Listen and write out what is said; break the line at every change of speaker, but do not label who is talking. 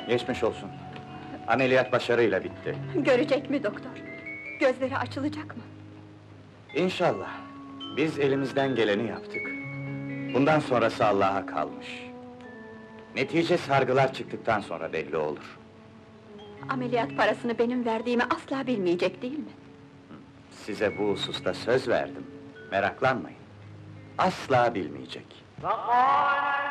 Geçmiş olsun. Ameliyat başarıyla bitti.
Görecek mi doktor? Gözleri açılacak mı?
İnşallah. Biz elimizden geleni yaptık. Bundan sonrası Allah'a kalmış. Netice sargılar çıktıktan sonra belli olur.
Ameliyat parasını benim verdiğimi asla bilmeyecek değil mi?
Size bu hususta söz verdim. Meraklanmayın. Asla bilmeyecek.